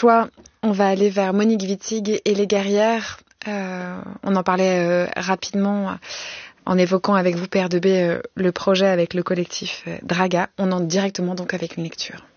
choix, on va aller vers Monique Wittig et Les Guerrières. On en parlait rapidement en évoquant avec vous, Père de B, le projet avec le collectif Draga. On entre directement donc avec une lecture.